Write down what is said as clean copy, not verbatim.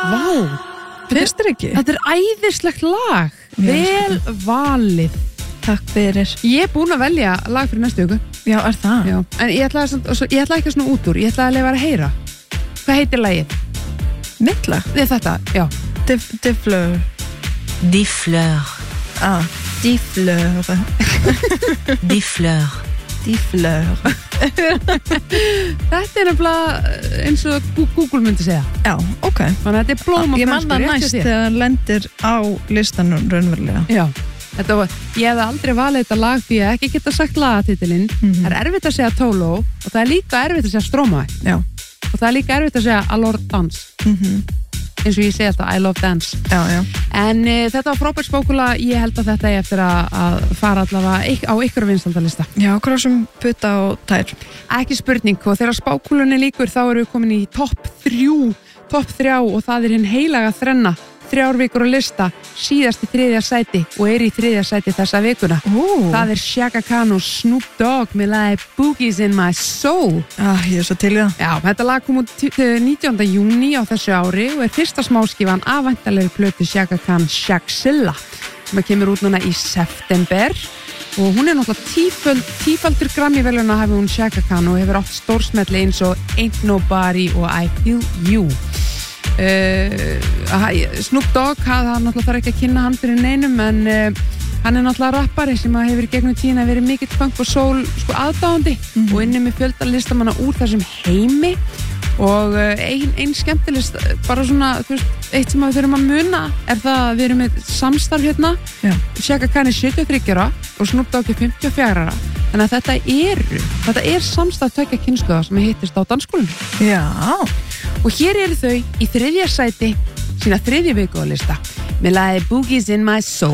Vá, finnst þér ekki? þetta æðislegt lag. Vel valið. Takk fyrir. Ég búin að velja lag fyrir næstu viku. Já, það? Já. En ég ætla ekki svona út úr. Ég ætla að leifa að heyra. Hvað heitir lagið? Mitt lag? Þetta, já. De fleur. Des fleurs. De fleur. Des fleurs. De fleur. Þetta nefnilega eins og Google myndi segja. Já, ok. Þannig að þetta er blóm og Ég man það næst þegar hann lendir á listanum raunverulega. Já. Ég hefði aldrei valið þetta lag því að ekki geta sagt lagatitilinn. Það er erfitt að segja Tolo og það er líka erfitt að segja Stromae. Já. Og það er líka erfitt að segja Allure Dance. Eins og ég segi alltaf I love dance. Já. En þetta var frábært spákula. Ég held að þetta er eftir að fara allavega á ykkur vinsaldalista. Já, krossum putta og tær. Ekki spurning, og þegar spákulunni líkur þá erum við komin í topp 3 og það er hinn heilaga þrenna. 3 vikur á lista, síðast í 3. sæti og er í 3. sæti þessa vikuna. Það er Chaka Khan og Snoop Dogg með lagið Boogies in My Soul. Ég er svo til í það. Já, þetta lag kom út 19. júní á þessu ári og er fyrsta smáskífan af væntanlegri plötu Chaka Khan Shaqzilla sem kemur út núna í september og hún er náttúrulega tífaldur Grammy-verðlauna hafi hún Chaka Khan og hefur átt stórsmelli eins og Ain't Nobody og I Feel You. Snoop Dogg, það náttúrulega þarf ekki að kynna hann fyrir neinum en hann er náttúrulega rappari sem hefur í gegnum tíðina verið mikill funk og soul aðdáandi og inni með fjölda listamanna úr þessum heimi og ein skemmtilegst bara svona, þú veist, eitt sem við þurfum að muna er það að við erum með samstarf hérna. Chaka Khan er 73 ára og Snoop Dogg er 54 ára þannig að þetta er samstarf tveggja kynslóða sem hittist á dansskólinu. Já. Og hér eru þau í 3. sæti sína 3. viku á lista með lagið Boogies in My Soul.